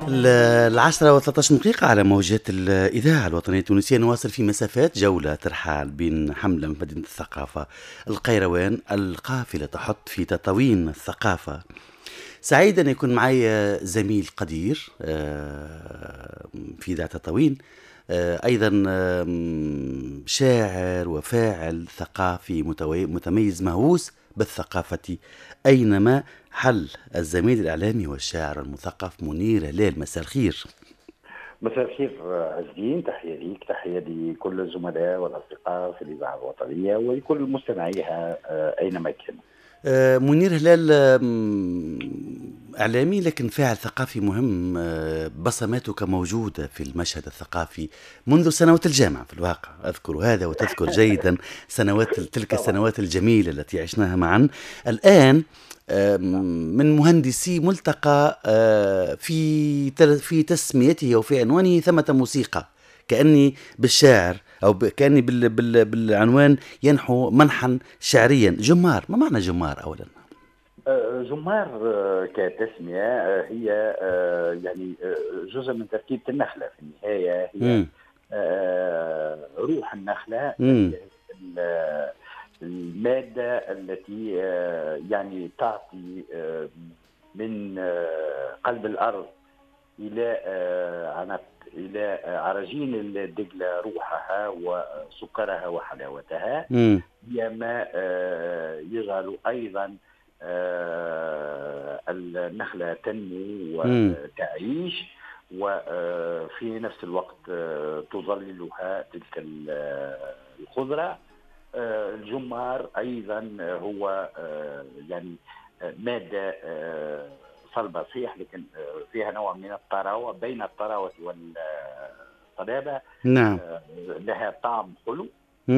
10:13 على موجات الإذاعة الوطنية التونسية. نواصل في مسافات جولة ترحال بين حملة من مدينة الثقافة القيروان. القافلة تحط في تطاوين الثقافة. سعيد أن يكون معي زميل قدير في ذات تطاوين، أيضا شاعر وفاعل ثقافي متميز مهووس بالثقافة أينما حل، الزميل الإعلامي والشاعر المثقف منير هلال. مساء الخير. مساء الخير عزيزين، تحية ليك، تحية لكل الزملاء والأصدقاء في الإذاعة الوطنية ولكل مستمعيها أينما كانوا. منير هلال إعلامي لكن فاعل ثقافي مهم. بصماتك موجودة في المشهد الثقافي منذ سنوات الجامعة في الواقع، أذكر هذا وتذكر جيدا تلك السنوات الجميلة التي عشناها معا. الآن من مهندسي ملتقى في تسميته وفي عنوانه ثمة موسيقى، كأني بالشاعر أو كأني بالعنوان ينحو منحا شعريا. جمار، ما معنى جمار أولا؟ جمار كتسمية هي يعني جزء من تركيبة النخلة في النهاية، هي روح النخلة، المادة التي يعني تعطي من قلب الأرض إلى عنق إلى عراجين الدجلة روحها وسكرها وحلاوتها. هي ما يجعل أيضا النخلة تنمو وتعيش، وفي نفس الوقت تظللها تلك الخضرة. الجمار أيضا هو يعني مادة صلبة صحيح، لكن فيها نوع من الطراوة، بين الطراوة والصلابة. نعم. لها طعم حلو.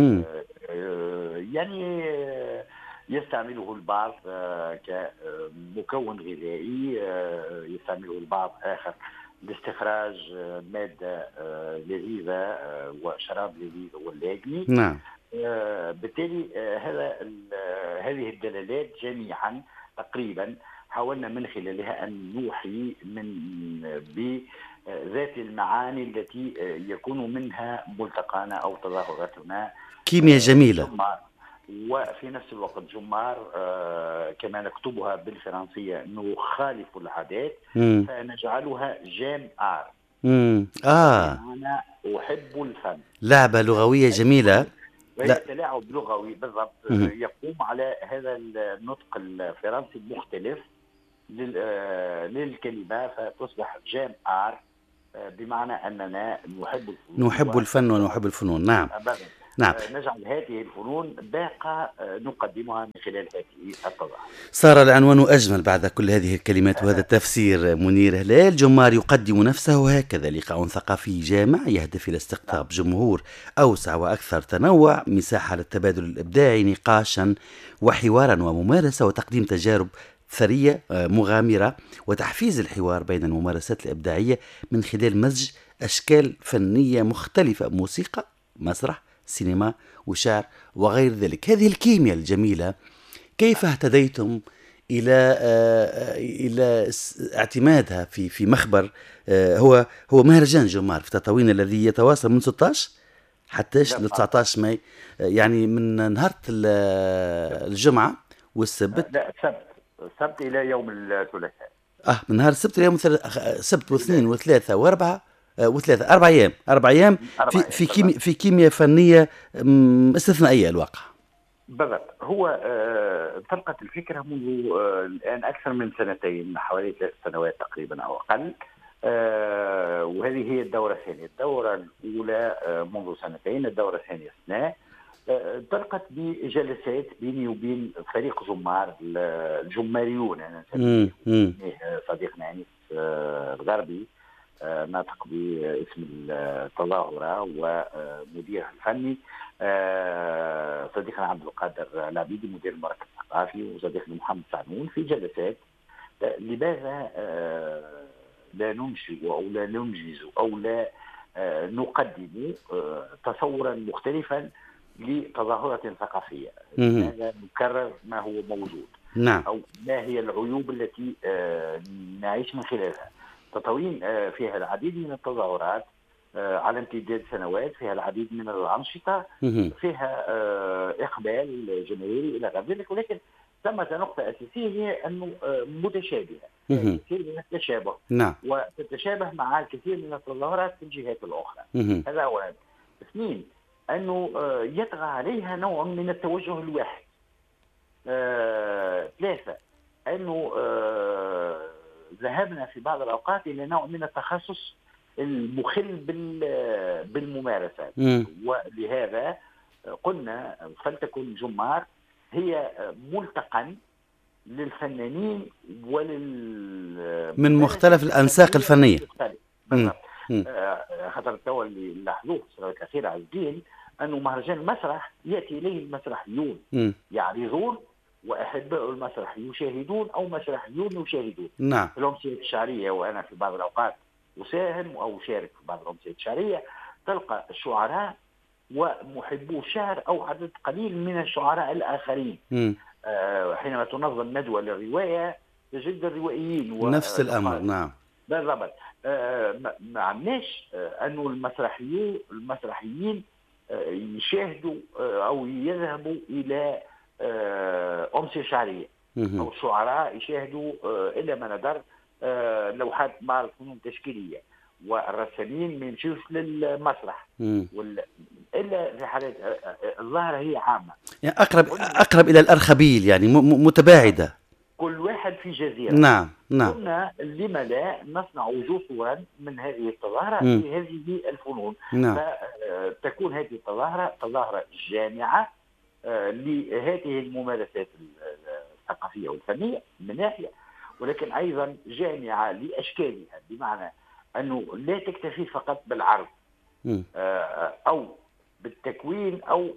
يعني يستعمله البعض كمكون غذائي، يستعمله البعض آخر لاستخراج مادة لذيذة وشراب لذيذ واللاجئ. نعم. بالتالي هذه الدلالات جميعا تقريبا حاولنا من خلالها أن نوحي بذات المعاني التي يكون منها ملتقانا أو تظاهراتنا. كيمياء جميلة. وفي نفس الوقت جمار كما نكتبها بالفرنسية نخالف العادات فنجعلها جام آر. أنا أحب الفن. لعبة لغوية جميلة. وهي تلاعب لغوي بالضبط، يقوم على هذا النطق الفرنسي المختلف للكلمة، فتصبح جام آر بمعنى أننا نحب الفن ونحب الفنون. نعم. نعم. نجعل هذه الفنون باقة نقدمها من خلال هذه التظاهر. صار العنوان أجمل بعد كل هذه الكلمات وهذا التفسير. منير هلال. جمار يقدم نفسه هكذا، لقاء ثقافي جامع يهدف إلى استقطاب جمهور أوسع وأكثر تنوع، مساحة للتبادل الإبداعي، نقاشا وحوارا وممارسة وتقديم تجارب ثرية مغامرة، وتحفيز الحوار بين الممارسات الإبداعية من خلال مزج أشكال فنية مختلفة، موسيقى، مسرح، سينما وشعر وغير ذلك. هذه الكيمياء الجميلة كيف اهتديتم إلى اعتمادها في مخبر هو مهرجان جمار في تطاوين الذي يتواصل من 16 حتى ل 19 ماي، يعني من نهار الجمعة والسبت. لا، السبت إلى يوم الثلاثاء. من نهار السبت إلى يوم السبت واثنين وثلاثة وأربعة وثلاثة 4 أيام في كيمياء فنية استثنائية الواقع. بالضبط. هو انطلقت الفكرة منذ الآن أكثر من سنتين، حوالي 3 سنوات تقريبا أو أقل. وهذه هي الدورة الثانية. الدورة الأولى منذ 2 سنين، الدورة الثانية سنة. انطلقت بجلسات بيني وبين فريق جمار، الجماريون أنا نسميه صديقنا أنيس الغربي ناطق باسم التظاهرة ومدير الفني، صديقنا عبد القادر العبيدي مدير المركز الثقافي، وصديقنا محمد سعنون، في جلسات لماذا لا ننشئ أو لا ننجز أو لا نقدم تصورا مختلفا لتظاهرة ثقافية. لماذا نكرر ما هو موجود؟ نعم. أو ما هي العيوب التي نعيش من خلالها؟ تطاوين فيها العديد من التظاهرات على امتداد سنوات، فيها العديد من الأنشطة، فيها إقبال جماهيري إلى غير ذلك، ولكن ثمة نقطة أساسية هي أنه متشابهة، كثير من التشابه، نعم، وتتشابه مع الكثير من التظاهرات في الجهات الأخرى. هذا أولا. اثنين، أنه يطغى عليها نوع من التوجه الواحد. ثلاثة، أنه ذهبنا في بعض الأوقات إلى نوع من التخصص المخل بالممارسات، ولهذا قلنا فلتكن جمار هي ملتقى للفنانين من مختلف الأنساق الفنية. خاطر توا اللي لاحظوه في السنوات الأخيرة على الدين أنه مهرجان المسرح يأتي إليه المسرحيون يعرضون، وأحباء المسرح يشاهدون، أو مسرحيون يشاهدون. نعم. في الأمسية الشعرية، وأنا في بعض الأوقات أساهم أو أشارك في بعض الأمسية الشعرية، تلقى الشعراء ومحبو الشعر أو عدد قليل من الشعراء الآخرين. حينما تنظم ندوة للرواية تجد الروائيين نفس الأمر. نعم بالضبط. ما عمناش أنه المسرحيين يشاهدوا أو يذهبوا إلى أمسية شعرية، أو الشعراء يشاهدوا إلا ما ندر لوحات معرض فنون تشكيلية، والرسامين ما يمشيوش للمسرح، إلا في حالات الظاهرة هي عامة، يعني أقرب إلى الأرخبيل، يعني متباعدة، كل واحد في جزيرة. نعم نعم. قلنا لما لا نصنع جسورا من هذه التظاهرة في هذه الفنون. نعم. فتكون هذه التظاهرة تظاهرة جامعة لهذه الممارسات الثقافية والفنية من ناحية، ولكن أيضا جامعة لأشكالها، بمعنى أنه لا تكتفي فقط بالعرض أو بالتكوين أو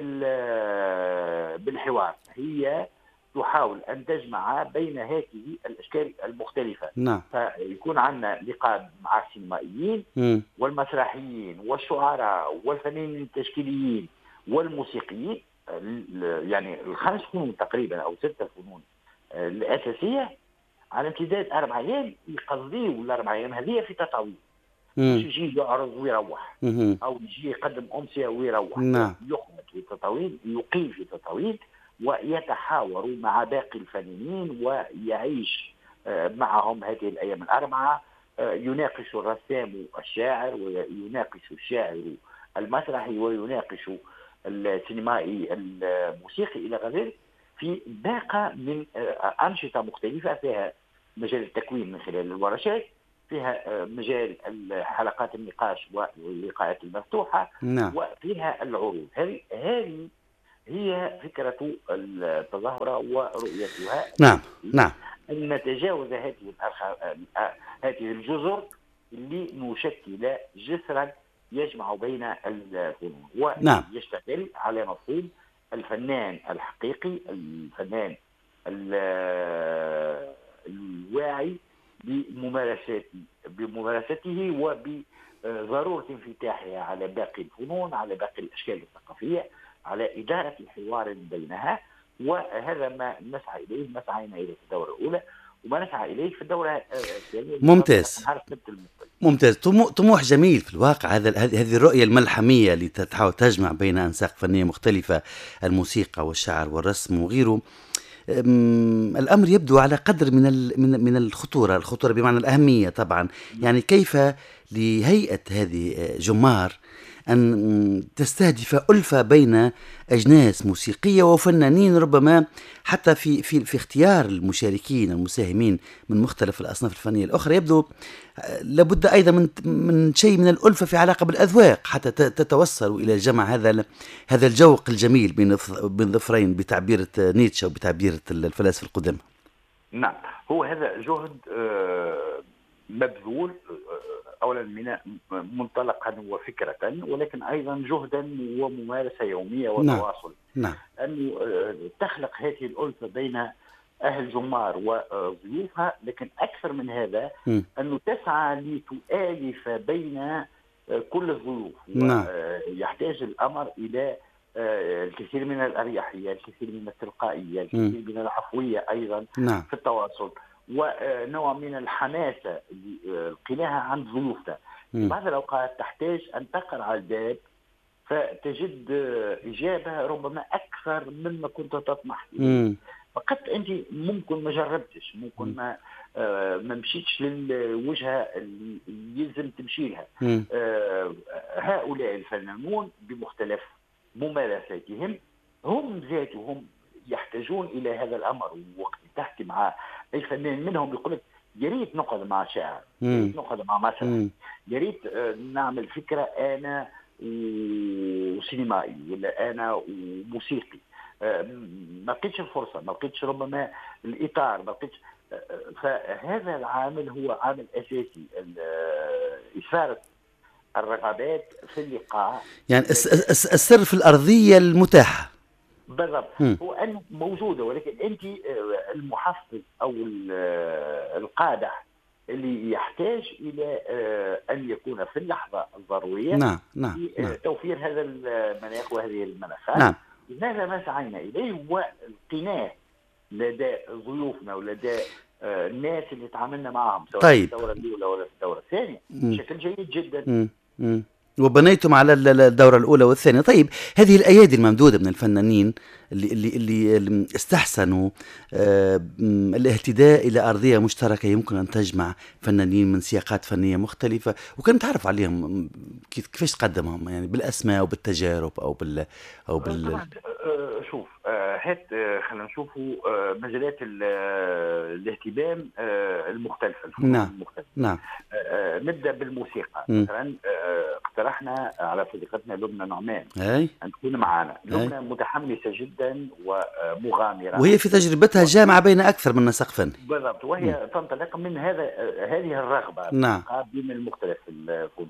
بالحوار، هي تحاول أن تجمع بين هذه الأشكال المختلفة. نعم. فيكون عندنا لقاء مع السينمائيين والمسرحيين والشعراء والفنانين التشكيليين والموسيقيين، يعني الخمس فنون تقريبا أو 6 فنون الأساسية، على امتداد 4 أيام يقضيوا ال4 أيام هذه في تطاوين، مش يجي يعرض ويروح أو يجي يقدم أمسية ويروح. نعم. يقعد في تطاوين، يقيم في تطاوين، ويتحاور مع باقي الفنانين ويعيش معهم هذه الأيام ال4. يناقش الرسام الشاعر، ويناقش الشاعر المسرحي، ويناقش السينمائي الموسيقي إلى غير ذلك، في باقة من أنشطة مختلفة، فيها مجال التكوين من خلال الورشات، فيها مجال حلقات النقاش واللقاءات المفتوحة. نعم. وفيها العروض. هذه هي فكرة التظاهرة ورؤيتها. نعم نعم. أن نتجاوز هذه الجزر اللي نشكل جسرا يجمع بين الفنون، ويشتغل على مفهوم الفنان الحقيقي، الفنان الواعي بممارسته وبضرورة انفتاحها على باقي الفنون، على باقي الأشكال الثقافية، على إدارة الحوار بينها. وهذا ما نسعى إليه، مسعينا إليه في الدورة الأولى، وما نسعى إليه في الدورة الثانية. ممتاز ممتاز. طموح جميل في الواقع. هذه الرؤية الملحمية اللي تحاول تجمع بين أنساق فنية مختلفة، الموسيقى والشعر والرسم وغيره. الأمر يبدو على قدر من الخطورة بمعنى الأهمية طبعا. يعني كيف لهيئة هذه جمار أن تستهدف ألفة بين أجناس موسيقية وفنانين، ربما حتى في اختيار المشاركين المساهمين من مختلف الأصناف الفنية الأخرى. يبدو لابد أيضا من شيء من الألفة في علاقة بالأذواق حتى تتوصلوا إلى جمع هذا الجوق الجميل بين ظفرين، بتعبير نيتشه وبتعبير الفلاسفة القدامى. نعم، هو هذا جهد مبذول أولا من منطلقا وفكرة، ولكن أيضا جهدا وممارسة يومية وتواصل. نعم. أن تخلق هذه الألفة بين أهل جمار وضيوفها، لكن أكثر من هذا أنه تسعى لتؤالف بين كل الضيوف. نعم. ويحتاج الأمر إلى الكثير من الأريحية، الكثير من التلقائية، الكثير من العفوية أيضا. نعم. في التواصل. ونوع من الحماسه اللي لقيناها عند ضيوفنا. في بعض الاوقات تحتاج ان تقرع على الباب فتجد إجابة ربما أكثر مما كنت تطمح إليه. فقط أنت ممكن ما جربتش، ممكن ما مشيتش للوجهة اللي يلزم تمشي لها. هؤلاء الفنانون بمختلف ممارساتهم هم ذاتهم يحتاجون إلى هذا الأمر. وقت تحكي مع أي فنان منهم يقول لك يا ريت نقعد مع شاعر، يا ريت نقعد مع مسرح، يا ريت نعمل فكرة أنا وسينمائي ولا انا وموسيقي. ما لقيتش الفرصه، ما لقيتش ربما الاطار، ما لقيتش. فهذا العامل هو عامل اساسي، اثاره الرغبات في اللقاء. يعني السر في الارضيه المتاحه بالضبط، هو أن موجوده، ولكن انت المحفز او القادح اللي يحتاج الى ان يكون في اللحظه الضروريه نعم توفير هذا المناخ وهذه المناخات. نعم. هذا ما سعينا اليه ولقيناه لدى ضيوفنا ولدى الناس اللي تعاملنا معهم سواء في الدوره الاولى ولا في الدوره الثانيه بشكل جيد جدا. وبنيتم على الدورة الأولى والثانية. طيب، هذه الأيادي الممدودة من الفنانين اللي استحسنوا الاهتداء إلى أرضية مشتركة يمكن أن تجمع فنانين من سياقات فنية مختلفة، وكان تعرف عليهم كيفاش تقدمهم، يعني بالأسماء وبالتجارب أو طبعا. شوف، هات خلينا نشوفوا مجالات الاهتمام المختلفة، الفنون المختلفة. نعم. نبدأ بالموسيقى. مثلا اقترحنا على صديقتنا لبنى نعمان أن تكون معنا. لبنى متحمسة جدا ومغامرة، وهي في تجربتها جامعة بين أكثر من نسق فني. بالضبط، وهي تنطلق من هذه الرغبة بين المختلف الفنون.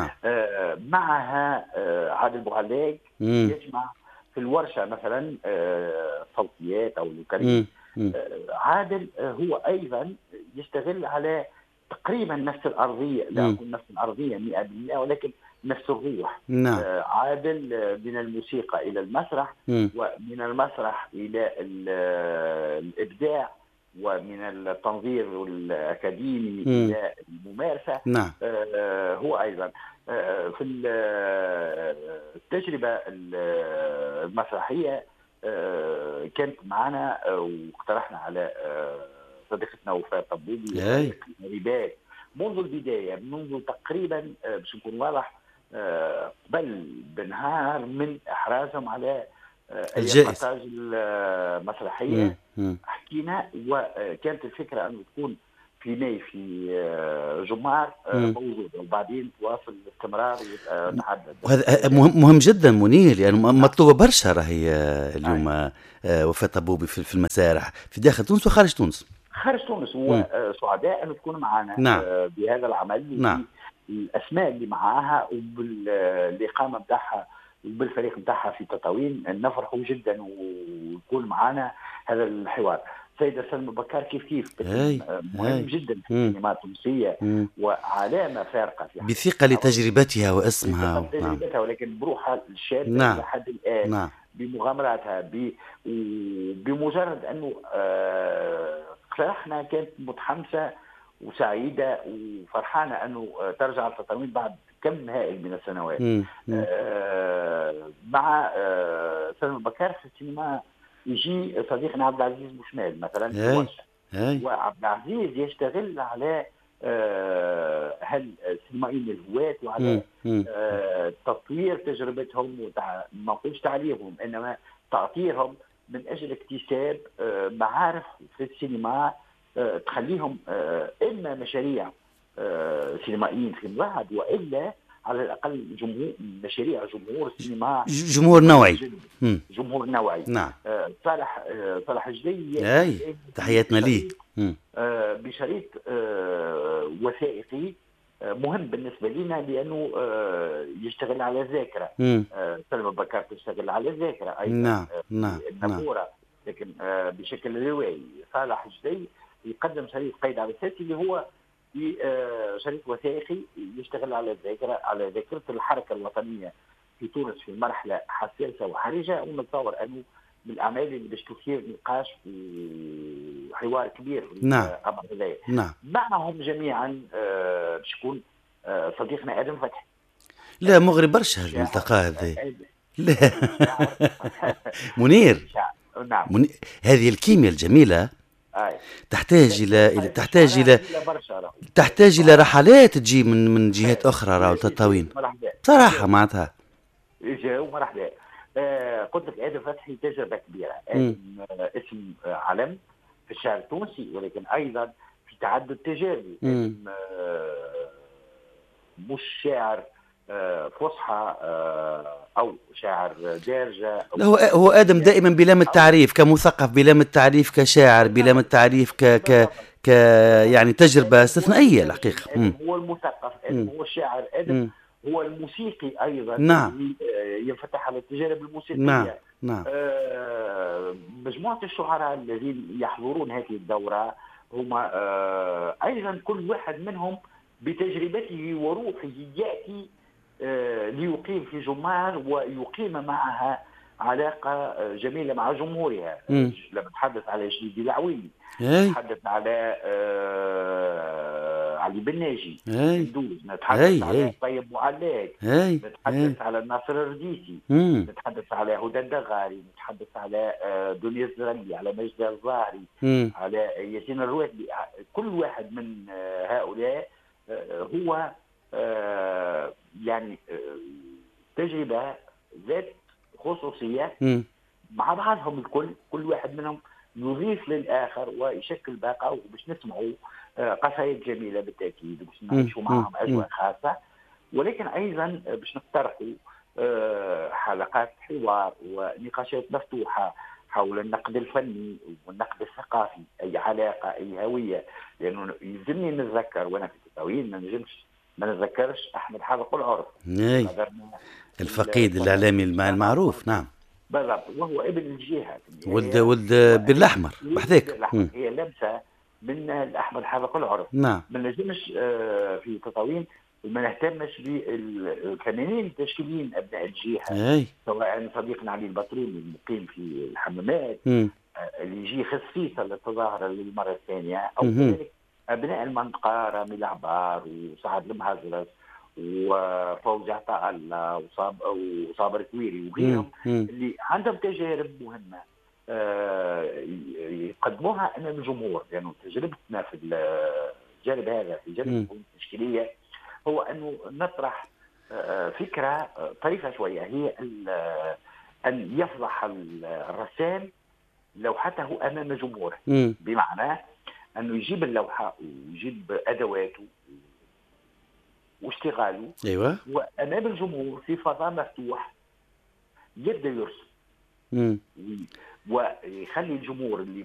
معها عادل بوعلاق يجمع في الورشة مثلا صوتيات أو الكلمات. عادل هو أيضا يشتغل على تقريبا نفس الأرضية، لا أقول نفس الأرضية 100%، ولكن نفس الروح. عادل من الموسيقى إلى المسرح، ومن المسرح إلى الإبداع، ومن التنظير الأكاديمي إلى الممارسة. هو أيضا في التجربة المسرحية كانت معنا، واقترحنا على صديقتنا وفاء طبوبي رباك منذ البداية، منذ تقريبا باش نكون واضح قبل بنهار من إحرازهم على القطاج المسرحية. حكينا، وكانت الفكرة أن تكون في ماي في جمار موجودة، وبعدين تواصل الاستمرار ونتحدث. وهذا مهم جدا منير، يعني مطلوبة برشا راهي اليوم وفاء طبوبي في المسارح في داخل تونس وخارج تونس. خارج تونس، وسعداء أن تكون معنا بهذا العمل. الأسماء اللي معاها وبالإقامة بتاعها وبالفريق بتاعها في تطاوين نفرحوا جدا ويكون معنا هذا الحوار. سيدة سلمى بكار كيف مهم جدا في السينما التونسية، وعلامة فارقة في بثقة لتجربتها واسمها، ولكن بروحها الشابة لحد الآن، بمغامراتها، بمجرد أنه اقترحنا كانت متحمسة وسعيدة وفرحانة أنه ترجع التطاوين بعد كم هائل من السنوات. مع سلمى بكار في السينما يجي صديقنا عبد العزيز بوشمال مثلا في الورشة، وعبد العزيز يشتغل على السينمائيين الهواة وعلى تطوير تجربتهم، ما نقولش تعليمهم انما تعطيرهم من اجل اكتساب معارف في السينما تخليهم اما مشاريع سينمائيين في بعد، والا على الاقل مشاريع جمهور السينما، جمهور نوعي. جمهور نوعي. نعم. صالح جدي تحياتنا ليه بشريط وثائقي مهم بالنسبه لنا، لانه يشتغل على ذاكره. سلمى بكار تشتغل على ذاكره ايضا. النافوره، لكن بشكل روائي. صالح جدي يقدم شريط قيد على الساسي اللي هو في شريط وثائقي يشتغل على الذاكره، على ذاكره الحركه الوطنيه في تونس في مرحله حساسه وحرجه. ونتصور انه من الاعمال اللي باش تثير نقاش وحوار كبير في نعم الامر هذا. نعم. معهم جميعا باش يكون صديقنا ادم فتحي. لا مغري برشا هذا شاعر الملتقى هذا. لا شاعر منير، نعم. هذه الكيمياء الجميلة أي. تحتاج برشا تحتاج إلى رحلات تجي من جهات أخرى راهو تطاوين مرحبا صراحة معناتها. جاو مرحبا. قلت لك ادم فتحي تجربه كبيره. مم. اسم علم في الشعر التونسي، ولكن ايضا في تعدد تجاربه. مش شاعر فصحى او شاعر دارجه أو لا هو ادم دائما بلام التعريف كمثقف، بلام التعريف كشاعر، بلام التعريف ك يعني تجربه استثنائيه الحقيقه. ادم هو المثقف، ادم هو الشاعر، ادم هو الموسيقي ايضا. نعم ينفتح على التجارب الموسيقيه. نعم نعم. مجموعه الشعراء الذين يحضرون هذه الدوره هما ايضا كل واحد منهم بتجربته وروحه ياتي ليقيم في جمار ويقيم معها علاقة جميلة مع جمهورها. لما نتحدث على جديد العويلي، نتحدث على علي بن ناجي ندوز، نتحدث على طيب معلاج، نتحدث على ناصر الرديسي، نتحدث على هدى الدغاري، نتحدث على دنيا الزرلي، على مجد الظاهري، على ياسين الرواتبي. كل واحد من هؤلاء هو يعني تجربة ذات خصوصية مع بعضهم الكل. كل واحد منهم يضيف للآخر ويشكل باقة، وباش نسمعوا قصائد جميلة بالتأكيد، وباش نعيشوا معهم أجواء خاصة، ولكن أيضا باش نقترحوا حلقات حوار ونقاشات مفتوحة حول النقد الفني والنقد الثقافي، أي علاقة أي هوية. لأنه يلزمني نتذكر وأنا في تطاوين ما نجمش ما نتذكرش أحمد حافظ العرف الفقيد الإعلامي المعروف. نعم بالضبط، وهو ابن الجهة ولد بالأحمر بحذاك. هي لمسة من الأحمد حافظ العرف. نعم ما نجمش في تطاوين وما نهتمش بالفنانين التشكيليين أبناء الجهة، سواء صديقنا علي البطروني المقيم في الحمامات اللي يجي خصيصا للتظاهرة للمرة الثانية، أو كذلك أبناء المنطقة رامي العبار وسعد المهزرس وفوزي عطاء الله وصابر كويري وغيرهم اللي عندهم تجارب مهمة يقدموها أمام الجمهور. لأنه تجربتنا في الجانب هذا في الجانب التشكيلية هو أنه نطرح فكرة طريفة شوية، هي أن يفضح الرسام لوحته أمام جمهوره. بمعنى أنه يجيب اللوحة ويجيب أدواته واشتغاله وأمام الجمهور في فضاء مفتوح يبدأ يرسم ويخلي الجمهور اللي